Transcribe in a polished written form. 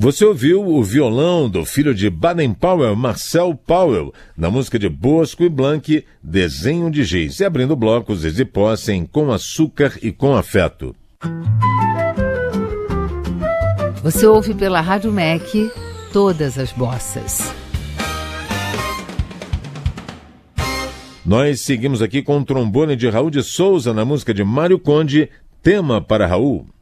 Você ouviu o violão do filho de Baden Powell, Marcel Powell, na música de Bosco e Blanc, Desenho de Giz. E abrindo o bloco, Zizi Possen, Com Açúcar e Com Afeto. Você ouve pela Rádio MEC todas as bossas. Nós seguimos aqui com o trombone de Raul de Souza na música de Mário Conde, Tema para Raul.